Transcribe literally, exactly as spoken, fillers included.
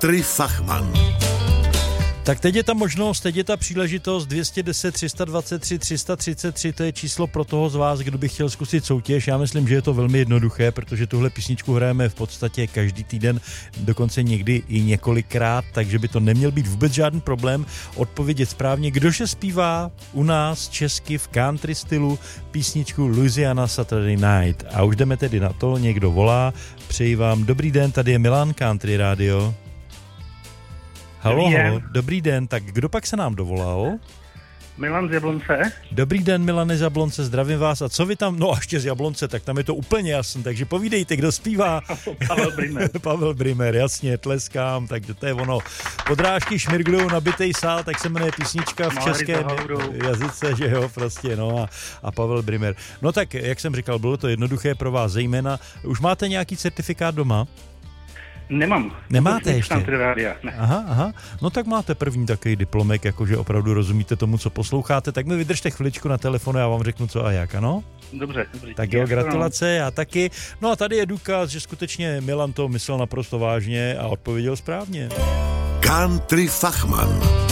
Country Fachman. Tak teď je ta možnost, teď je ta příležitost dvě stě deset, tři sta dvacet tři, tři sta třicet tři, to je číslo pro toho z vás, kdo by chtěl zkusit soutěž. Já myslím, že je to velmi jednoduché, protože tuhle písničku hrajeme v podstatě každý týden, dokonce někdy i několikrát, takže by to neměl být vůbec žádný problém odpovědět správně. Kdože zpívá u nás česky v country stylu písničku Louisiana Saturday Night? A už jdeme tedy na to, někdo volá, přeji vám dobrý den, tady je Milan, Country Radio. Halo, Dobrý halo, den. dobrý den, tak kdo pak se nám dovolal? Milan z Jablonce. Dobrý den, Milane z Jablonce, zdravím vás. A co vy tam, no a ještě z Jablonce, tak tam je to úplně jasný, takže povídejte, kdo zpívá. Pavel Brimer. Pavel Brimer, jasně, tleskám, takže to je ono. Podrážky šmirglujou nabitej sál, tak se jmenuje písnička v Máry českém za houdou. jazyce, že jo, prostě, no a, a Pavel Brimer. No tak, jak jsem říkal, bylo to jednoduché pro vás zejména. Už máte nějaký certifikát doma? Nemám. Nemáte ještě? Country rádia. Ne. Aha, aha, no tak máte první takový diplomek, jakože opravdu rozumíte tomu, co posloucháte, tak mi vydržte chviličku na telefonu, já vám řeknu co a jak, ano? Dobře, dobře. Tak jo, gratulace, já taky. No a tady je důkaz, že skutečně Milan to myslel naprosto vážně a odpověděl správně. Country Fachman.